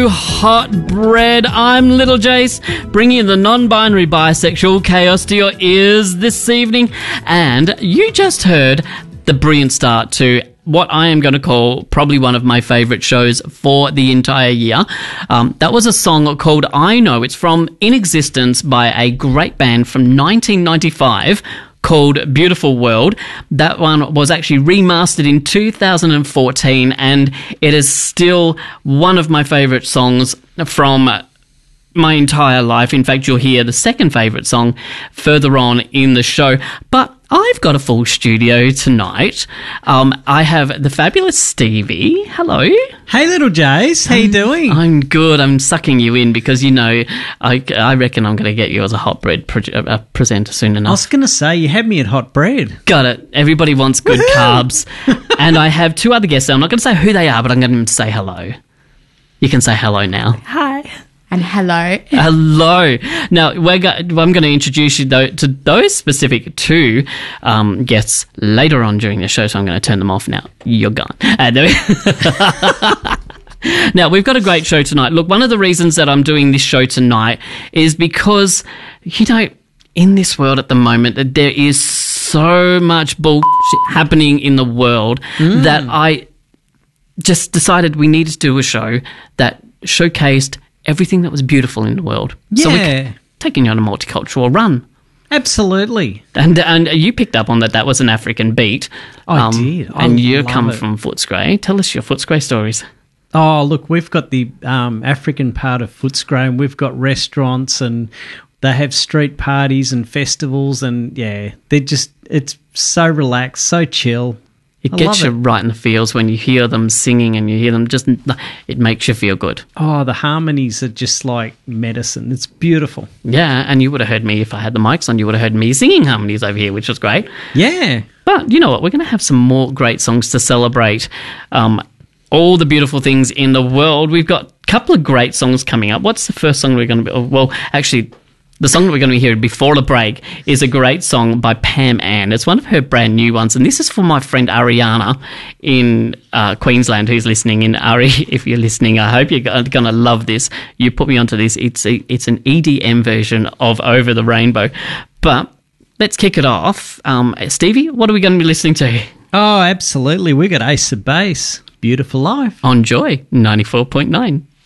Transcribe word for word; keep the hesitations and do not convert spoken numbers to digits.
to Hot Bread. I'm Little Jace, bringing the non-binary bisexual chaos to your ears this evening. And you just heard the brilliant start to what I am going to call probably one of my favourite shows for the entire year. Um, that was a song called I Know. It's from In Existence by a great band from nineteen ninety-five called Beautiful World. That one was actually remastered in two thousand fourteen, and it is still one of my favourite songs from my entire life. In fact, you'll hear the second favourite song further on in the show. But I've got a full studio tonight. Um, I have the fabulous Stevie. Hello. Hey, Little Jace. How you doing? I'm good. I'm sucking you in because, you know, I, I reckon I'm going to get you as a hot bread pre- uh, presenter soon enough. I was going to say, you had me at hot bread. Got it. Everybody wants good carbs. And I have two other guests. I'm not going to say who they are, but I'm going to say hello. You can say hello now. Hi. And hello. Hello. Now, we're go- I'm going to introduce you th- to those specific two um, guests later on during the show, so I'm going to turn them off now. You're gone. Uh, there we- now, we've got a great show tonight. Look, one of the reasons that I'm doing this show tonight is because, you know, in this world at the moment, that there is so much bullshit happening in the world mm. that I just decided we needed to do a show that showcased everything that was beautiful in the world. Yeah. So we're taking you on a multicultural run. Absolutely. And and you picked up on that that was an African beat. I um, did. I and you love come it. from Footscray. Tell us your Footscray stories. Oh, look, we've got the um, African part of Footscray, and we've got restaurants, and they have street parties and festivals, and, yeah, they're just, it's so relaxed, so chill. It I gets you it. right in the feels when you hear them singing and you hear them just, it makes you feel good. Oh, the harmonies are just like medicine. It's beautiful. Yeah, and you would have heard me, if I had the mics on, you would have heard me singing harmonies over here, which was great. Yeah. But you know what? We're going to have some more great songs to celebrate um, all the beautiful things in the world. We've got a couple of great songs coming up. What's the first song we're going to be... Well, actually... The song that we're going to be hearing before the break is a great song by Pam Ann. It's one of her brand new ones, and this is for my friend Ariana in uh, Queensland who's listening in. Ari, if you're listening, I hope you're going to love this. You put me onto this. It's a, it's an E D M version of Over the Rainbow. But let's kick it off. Um, Stevie, what are we going to be listening to? Oh, absolutely. We got Ace of Base. Beautiful Life. On Joy ninety-four point nine.